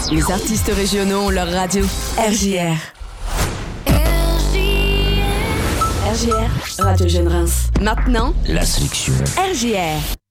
Les artistes régionaux ont leur radio. RJR. RJR, Radio Jeune Reims. Maintenant, La sélection. RJR.